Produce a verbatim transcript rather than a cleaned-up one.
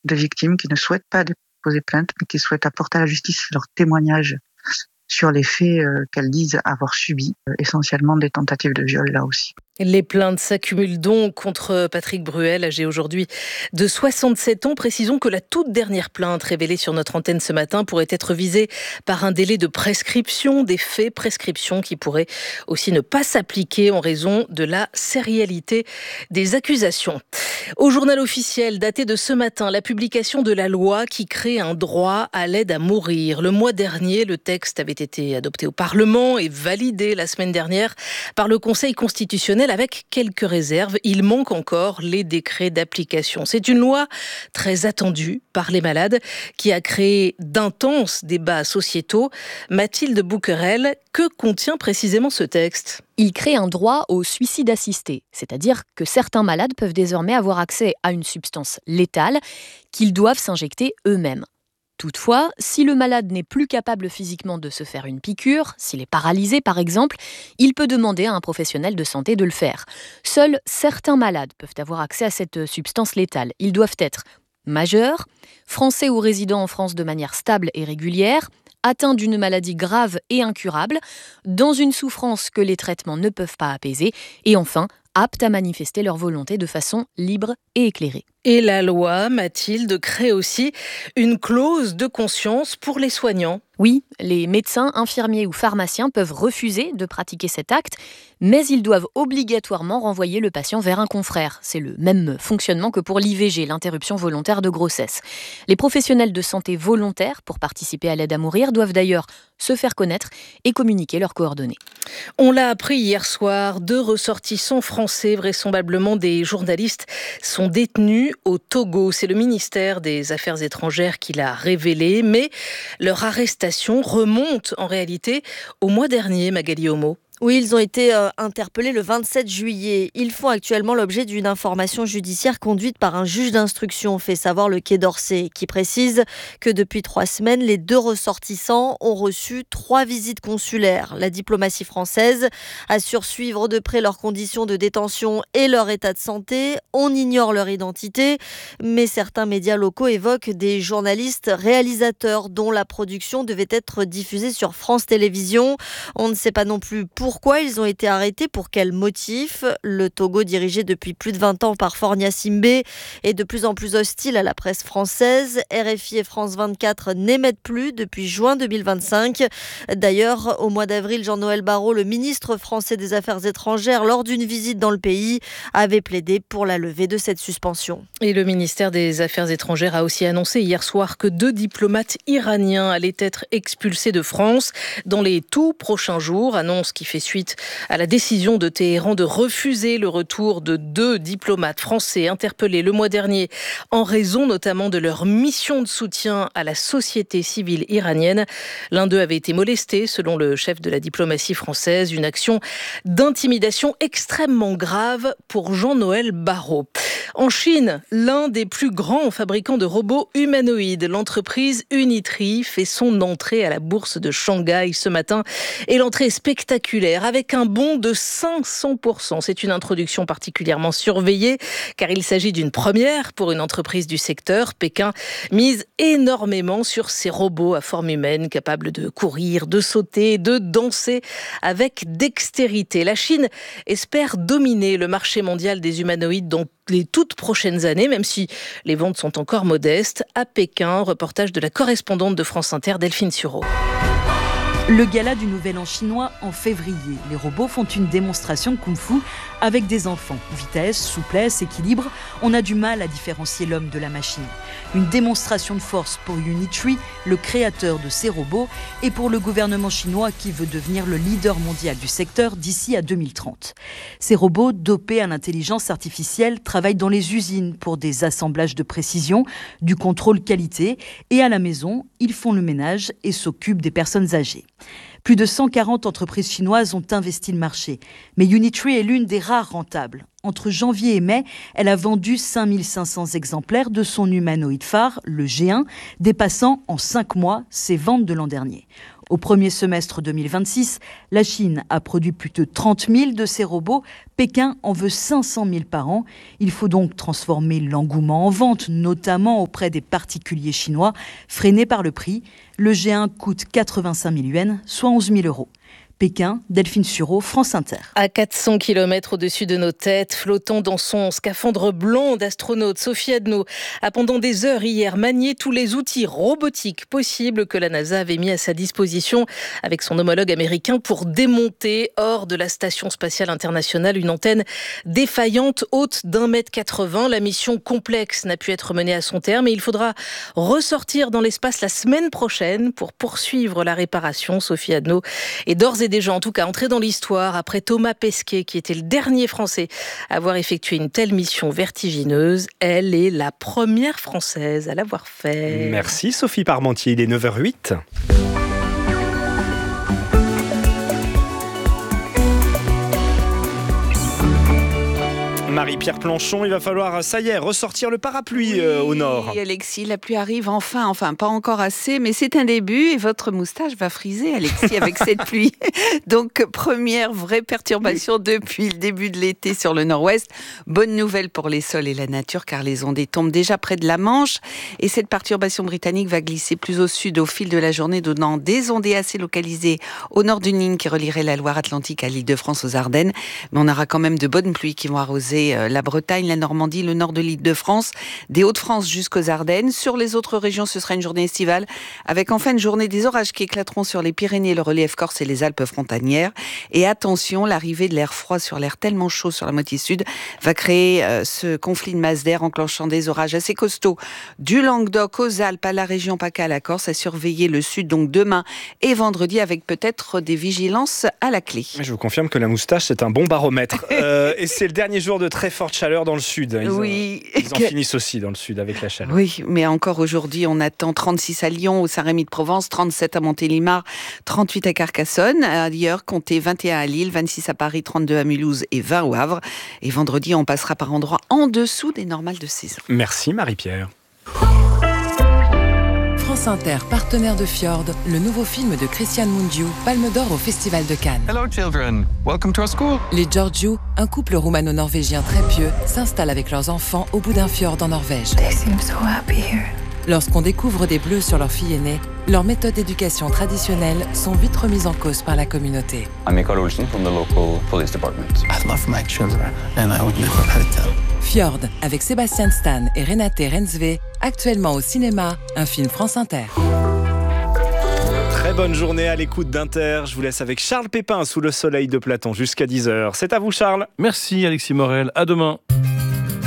de victimes qui ne souhaitent pas déposer plainte, mais qui souhaitent apporter à la justice leur témoignage sur les faits euh, qu'elles disent avoir subis, euh, essentiellement des tentatives de viol là aussi. Les plaintes s'accumulent donc contre Patrick Bruel, âgé aujourd'hui de soixante-sept ans. Précisons que la toute dernière plainte révélée sur notre antenne ce matin pourrait être visée par un délai de prescription des faits, prescription qui pourrait aussi ne pas s'appliquer en raison de la sérialité des accusations. Au journal officiel daté de ce matin, la publication de la loi qui crée un droit à l'aide à mourir. Le mois dernier, le texte avait été adopté au Parlement et validé la semaine dernière par le Conseil constitutionnel avec quelques réserves. Il manque encore les décrets d'application. C'est une loi très attendue par les malades qui a créé d'intenses débats sociétaux. Mathilde Bouquerel, que contient précisément ce texte ? Il crée un droit au suicide assisté, c'est-à-dire que certains malades peuvent désormais avoir accès à une substance létale qu'ils doivent s'injecter eux-mêmes. Toutefois, si le malade n'est plus capable physiquement de se faire une piqûre, s'il est paralysé par exemple, il peut demander à un professionnel de santé de le faire. Seuls certains malades peuvent avoir accès à cette substance létale. Ils doivent être majeurs, français ou résidents en France de manière stable et régulière, atteints d'une maladie grave et incurable, dans une souffrance que les traitements ne peuvent pas apaiser, et enfin, aptes à manifester leur volonté de façon libre et éclairée. Et la loi, Mathilde, crée aussi une clause de conscience pour les soignants. Oui, les médecins, infirmiers ou pharmaciens peuvent refuser de pratiquer cet acte, mais ils doivent obligatoirement renvoyer le patient vers un confrère. C'est le même fonctionnement que pour l'I V G, l'interruption volontaire de grossesse. Les professionnels de santé volontaires pour participer à l'aide à mourir doivent d'ailleurs se faire connaître et communiquer leurs coordonnées. On l'a appris hier soir, deux ressortissants français, vraisemblablement des journalistes, sont détenus au Togo. C'est le ministère des Affaires étrangères qui l'a révélé, mais leur arrestation remonte en réalité au mois dernier, Magali Homo. Oui, ils ont été euh, interpellés le vingt-sept juillet. Ils font actuellement l'objet d'une information judiciaire conduite par un juge d'instruction, fait savoir le Quai d'Orsay, qui précise que depuis trois semaines, les deux ressortissants ont reçu trois visites consulaires. La diplomatie française assure suivre de près leurs conditions de détention et leur état de santé. On ignore leur identité, mais certains médias locaux évoquent des journalistes réalisateurs dont la production devait être diffusée sur France Télévisions. On ne sait pas non plus pour Pourquoi ils ont été arrêtés, pour quel motif. Le Togo, dirigé depuis plus de vingt ans par Faure Gnassingbé, est de plus en plus hostile à la presse française. R F I et France vingt-quatre n'émettent plus depuis juin deux mille vingt-cinq. D'ailleurs, au mois d'avril, Jean-Noël Barrot, le ministre français des Affaires étrangères, lors d'une visite dans le pays, avait plaidé pour la levée de cette suspension. Et le ministère des Affaires étrangères a aussi annoncé hier soir que deux diplomates iraniens allaient être expulsés de France dans les tout prochains jours, annonce qui fait suite à la décision de Téhéran de refuser le retour de deux diplomates français interpellés le mois dernier en raison notamment de leur mission de soutien à la société civile iranienne. L'un d'eux avait été molesté, selon le chef de la diplomatie française, une action d'intimidation extrêmement grave pour Jean-Noël Barrot. En Chine, l'un des plus grands fabricants de robots humanoïdes, l'entreprise Unitree, fait son entrée à la bourse de Shanghai ce matin. Et l'entrée est spectaculaire, avec un bond de cinq cents pour cent. C'est une introduction particulièrement surveillée, car il s'agit d'une première pour une entreprise du secteur. Pékin mise énormément sur ces robots à forme humaine, capables de courir, de sauter, de danser avec dextérité. La Chine espère dominer le marché mondial des humanoïdes dans les toutes prochaines années, même si les ventes sont encore modestes. À Pékin, reportage de la correspondante de France Inter, Delphine Sureau. Le gala du Nouvel An chinois en février. Les robots font une démonstration kung-fu avec des enfants. Vitesse, souplesse, équilibre, on a du mal à différencier l'homme de la machine. Une démonstration de force pour Unitree, le créateur de ces robots, et pour le gouvernement chinois qui veut devenir le leader mondial du secteur d'ici à deux mille trente. Ces robots, dopés à l'intelligence artificielle, travaillent dans les usines pour des assemblages de précision, du contrôle qualité, et à la maison, ils font le ménage et s'occupent des personnes âgées. Plus de cent quarante entreprises chinoises ont investi le marché. Mais Unitree est l'une des rares rentables. Entre janvier et mai, elle a vendu cinq mille cinq cents exemplaires de son humanoïde phare, le G un, dépassant en cinq mois ses ventes de l'an dernier. Au premier semestre deux mille vingt-six, la Chine a produit plus de trente mille de ces robots. Pékin en veut cinq cent mille par an. Il faut donc transformer l'engouement en vente, notamment auprès des particuliers chinois, freinés par le prix. Le géant coûte quatre-vingt-cinq mille yuans, soit onze mille euros. Pékin, Delphine Sureau, France Inter. À quatre cents kilomètres au-dessus de nos têtes, flottant dans son scaphandre blanc d'astronaute, Sophie Adno a pendant des heures hier manié tous les outils robotiques possibles que la NASA avait mis à sa disposition avec son homologue américain pour démonter hors de la Station spatiale internationale une antenne défaillante haute d'un mètre quatre-vingts. La mission complexe n'a pu être menée à son terme et il faudra ressortir dans l'espace la semaine prochaine pour poursuivre la réparation. Sophie Adno est d'ores et déjà en tout cas entré dans l'histoire après Thomas Pesquet qui était le dernier Français à avoir effectué une telle mission vertigineuse. Elle est la première Française à l'avoir fait. Merci Sophie Parmentier, il est neuf heures zéro huit. Marie-Pierre Planchon, il va falloir, ça y est, ressortir le parapluie oui, euh, au nord. Oui, Alexis, la pluie arrive enfin, enfin pas encore assez, mais c'est un début et votre moustache va friser, Alexis, avec cette pluie. Donc, première vraie perturbation depuis le début de l'été sur le nord-ouest. Bonne nouvelle pour les sols et la nature, car les ondées tombent déjà près de la Manche. Et cette perturbation britannique va glisser plus au sud au fil de la journée, donnant des ondées assez localisées au nord d'une ligne qui relierait la Loire-Atlantique à l'Île-de-France aux Ardennes. Mais on aura quand même de bonnes pluies qui vont arroser la Bretagne, la Normandie, le nord de l'Île-de-France, des Hauts-de-France jusqu'aux Ardennes. Sur les autres régions, ce sera une journée estivale, avec enfin une journée des orages qui éclateront sur les Pyrénées, le relief corse et les Alpes frontalières. Et attention, l'arrivée de l'air froid sur l'air tellement chaud sur la moitié sud va créer euh, ce conflit de masse d'air enclenchant des orages assez costauds du Languedoc aux Alpes, à la région PACA, à la Corse, à surveiller le sud, donc demain et vendredi, avec peut-être des vigilances à la clé. Je vous confirme que la moustache, c'est un bon baromètre. euh, et c'est le dernier jour de très forte chaleur dans le sud. Ils oui. En, ils en finissent aussi dans le sud avec la chaleur. Oui, mais encore aujourd'hui, on attend trente-six à Lyon, au Saint-Rémy-de-Provence, trente-sept à Montélimar, trente-huit à Carcassonne. Ailleurs, comptez vingt et un à Lille, vingt-six à Paris, trente-deux à Mulhouse et vingt au Havre. Et vendredi, on passera par endroits en dessous des normales de saison. Merci Marie-Pierre. France Inter, partenaire de Fjord, le nouveau film de Christian Mungiu, Palme d'Or au Festival de Cannes. Hello children, welcome to our school. Les Georgiou, un couple roumano-norvégien très pieux, s'installe avec leurs enfants au bout d'un fjord en Norvège. They seem so happy here. Lorsqu'on découvre des bleus sur leur fille aînée, leurs méthodes d'éducation traditionnelles sont vite remises en cause par la communauté. I'm Mikael Olsen from the local police department. I love my children and I would never hurt them. Fjord, avec Sébastien Stan et Renate Rensve, actuellement au cinéma, un film France Inter. Très bonne journée à l'écoute d'Inter. Je vous laisse avec Charles Pépin sous le soleil de Platon jusqu'à dix heures. C'est à vous Charles. Merci Alexis Morel, à demain.